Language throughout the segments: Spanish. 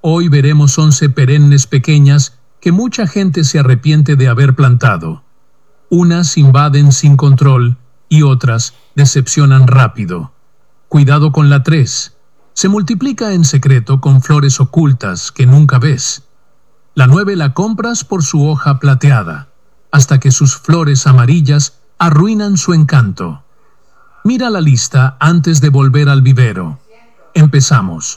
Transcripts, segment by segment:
Hoy veremos 11 perennes pequeñas que mucha gente se arrepiente de haber plantado. Unas invaden sin control y otras decepcionan rápido. Cuidado con la 3. Se multiplica en secreto con flores ocultas que nunca ves. La 9 la compras por su hoja plateada, hasta que sus flores amarillas arruinan su encanto. Mira la lista antes de volver al vivero. Empezamos.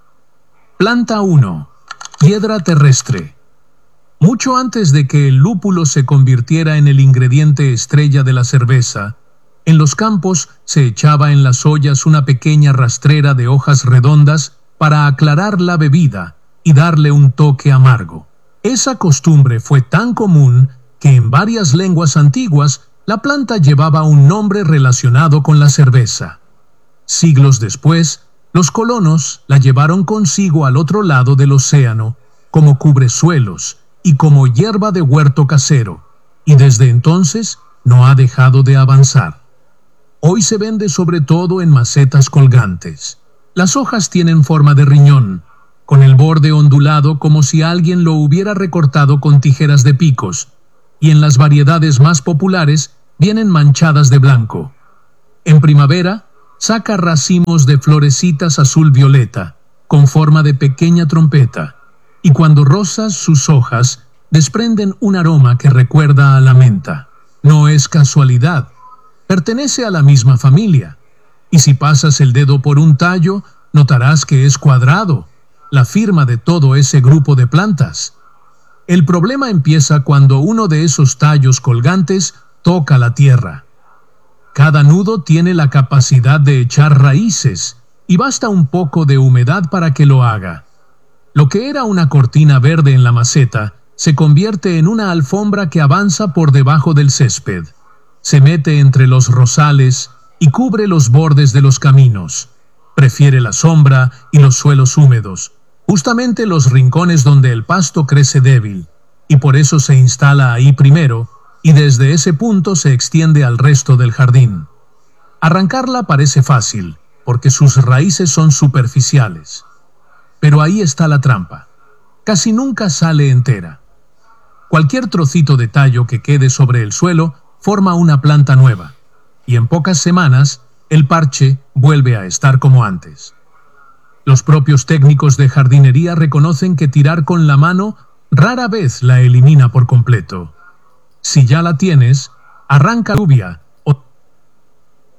Planta 1. Piedra terrestre. Mucho antes de que el lúpulo se convirtiera en el ingrediente estrella de la cerveza, en los campos se echaba en las ollas una pequeña rastrera de hojas redondas para aclarar la bebida y darle un toque amargo. Esa costumbre fue tan común que en varias lenguas antiguas la planta llevaba un nombre relacionado con la cerveza. Siglos después, los colonos la llevaron consigo al otro lado del océano como cubresuelos y como hierba de huerto casero, y desde entonces no ha dejado de avanzar. Hoy se vende sobre todo en macetas colgantes. Las hojas tienen forma de riñón, con el borde ondulado como si alguien lo hubiera recortado con tijeras de picos, y en las variedades más populares vienen manchadas de blanco. En primavera, saca racimos de florecitas azul-violeta, con forma de pequeña trompeta, y cuando rozas sus hojas, desprenden un aroma que recuerda a la menta. No es casualidad. Pertenece a la misma familia, y si pasas el dedo por un tallo, notarás que es cuadrado, la firma de todo ese grupo de plantas. El problema empieza cuando uno de esos tallos colgantes toca la tierra. Cada nudo tiene la capacidad de echar raíces, y basta un poco de humedad para que lo haga. Lo que era una cortina verde en la maceta se convierte en una alfombra que avanza por debajo del césped. Se mete entre los rosales y cubre los bordes de los caminos. Prefiere la sombra y los suelos húmedos, justamente los rincones donde el pasto crece débil, y por eso se instala ahí primero, y desde ese punto se extiende al resto del jardín. Arrancarla parece fácil, porque sus raíces son superficiales. Pero ahí está la trampa. Casi nunca sale entera. Cualquier trocito de tallo que quede sobre el suelo forma una planta nueva, y en pocas semanas el parche vuelve a estar como antes. Los propios técnicos de jardinería reconocen que tirar con la mano rara vez la elimina por completo. Si ya la tienes, arranca la lluvia